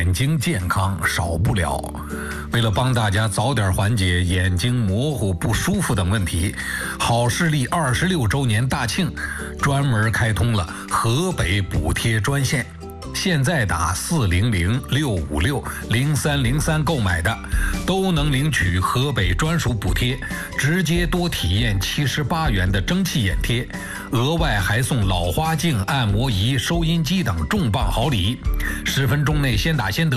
眼睛健康少不了。为了帮大家早点缓解眼睛模糊不舒服等问题，好视力26周年大庆专门开通了河北补贴专线。现在打400-656-0303购买的，都能领取河北专属补贴，直接多体验78元的蒸汽眼贴，额外还送老花镜、按摩仪、收音机等重磅好礼。10分钟内先打先得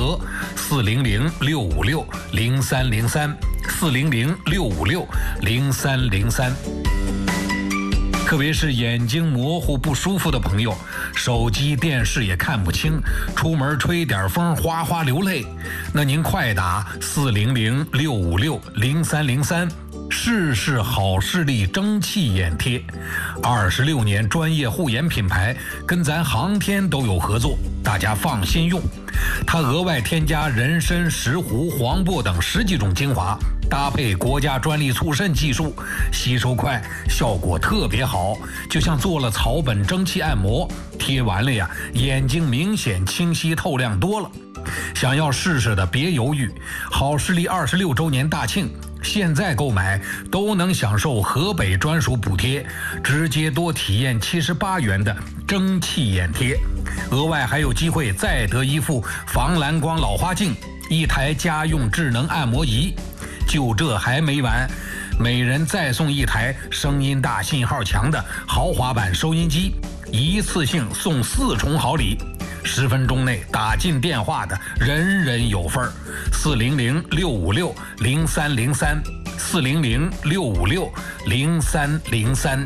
，400-656-0303，400-656-0303。特别是眼睛模糊不舒服的朋友，手机电视也看不清，出门吹点风哗哗流泪，那您快打400-656-0303，试试好视力蒸汽眼贴。26年专业护眼品牌，跟咱航天都有合作，大家放心用。它额外添加人参、石斛、黄柏等10几种精华，搭配国家专利促渗技术，吸收快，效果特别好，就像做了草本蒸汽按摩，贴完了呀，眼睛明显清晰透亮多了。想要试试的别犹豫，好视力26周年大庆，现在购买都能享受河北专属补贴，直接多体验78元的蒸汽眼贴，额外还有机会再得一副防蓝光老花镜，1台家用智能按摩仪。就这还没完，每人再送1台声音大、信号强的豪华版收音机，一次性送4重好礼。10分钟内打进电话的，人人有份儿。400-656-0303，400-656-0303。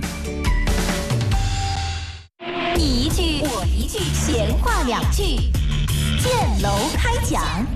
你一句我一句，闲话2句，建楼开讲。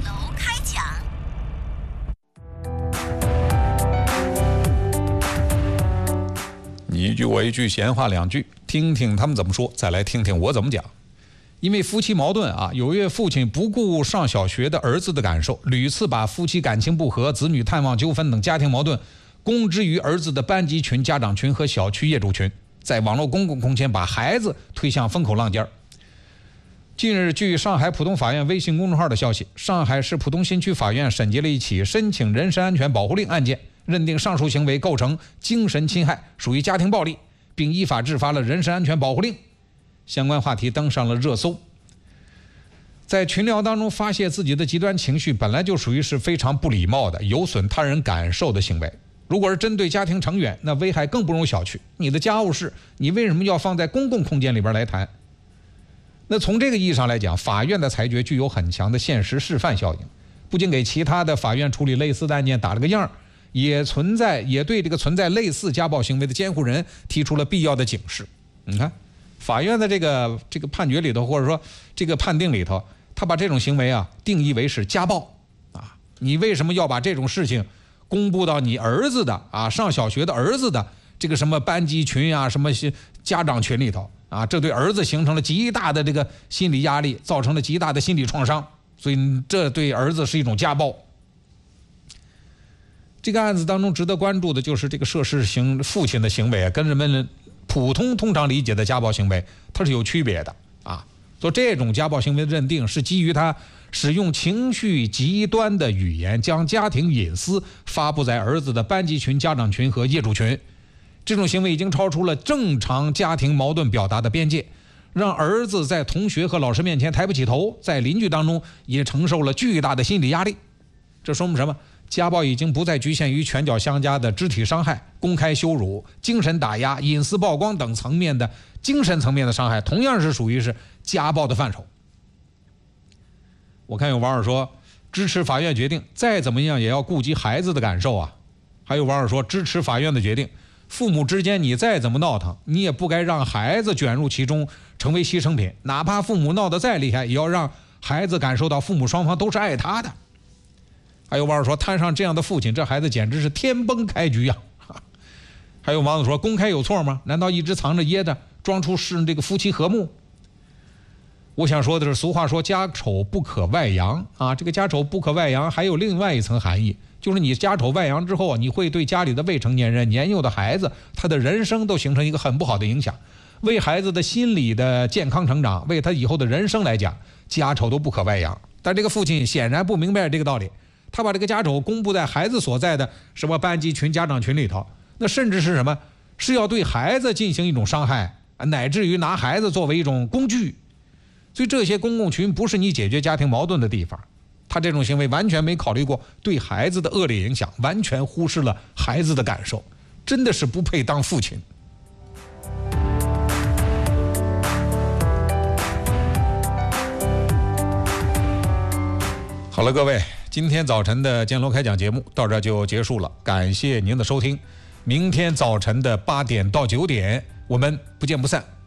你一句我一句，闲话2句，听听他们怎么说，再来听听我怎么讲。因为夫妻矛盾啊，有位父亲不顾上小学的儿子的感受，屡次把夫妻感情不和、子女探望纠纷等家庭矛盾公之于儿子的班级群、家长群和小区业主群，在网络公共空间把孩子推向风口浪尖。近日，据上海浦东法院微信公众号的消息，上海市浦东新区法院审结了一起申请人身安全保护令案件，认定上述行为构成精神侵害，属于家庭暴力，并依法制发了人身安全保护令。相关话题登上了热搜。在群聊当中发泄自己的极端情绪，本来就属于是非常不礼貌的、有损他人感受的行为。如果是针对家庭成员，那危害更不容小觑。你的家务事，你为什么要放在公共空间里边来谈？那从这个意义上来讲，法院的裁决具有很强的现实示范效应，不仅给其他的法院处理类似的案件打了个样，也对这个存在类似家暴行为的监护人提出了必要的警示。你看，法院的这个判决里头，或者说这个判定里头，他把这种行为啊定义为是家暴啊。你为什么要把这种事情公布到你儿子的啊上小学的儿子的这个什么班级群啊、什么家长群里头啊？这对儿子形成了极大的这个心理压力，造成了极大的心理创伤，所以这对儿子是一种家暴。这个案子当中值得关注的就是这个涉事父亲的行为啊，跟人们通常理解的家暴行为它是有区别的啊。所以这种家暴行为的认定是基于他使用情绪极端的语言，将家庭隐私发布在儿子的班级群、家长群和业主群。这种行为已经超出了正常家庭矛盾表达的边界，让儿子在同学和老师面前抬不起头，在邻居当中也承受了巨大的心理压力。这说明什么？家暴已经不再局限于拳脚相加的肢体伤害、公开羞辱、精神打压、隐私曝光等层面的精神层面的伤害，同样是属于是家暴的范畴。我看有网友说支持法院决定，再怎么样也要顾及孩子的感受啊。还有网友说支持法院的决定，父母之间你再怎么闹腾，你也不该让孩子卷入其中成为牺牲品，哪怕父母闹得再厉害，也要让孩子感受到父母双方都是爱他的。还有网友说摊上这样的父亲，这孩子简直是天崩开局呀。还有网友说公开有错吗？难道一直藏着掖着装出是这个夫妻和睦？我想说的是，俗话说家丑不可外扬啊，这个家丑不可外扬还有另外一层含义，就是你家丑外扬之后，你会对家里的未成年人、年幼的孩子，他的人生都形成一个很不好的影响。为孩子的心理的健康成长，为他以后的人生来讲，家丑都不可外扬但这个父亲显然不明白这个道理，他把这个家丑公布在孩子所在的什么班级群、家长群里头，那甚至是什么？是要对孩子进行一种伤害，乃至于拿孩子作为一种工具。所以这些公共群不是你解决家庭矛盾的地方。他这种行为完全没考虑过对孩子的恶劣影响，完全忽视了孩子的感受，真的是不配当父亲。好了，各位，今天早晨的建楼开讲节目到这就结束了，感谢您的收听。明天早晨的8点到9点，我们不见不散。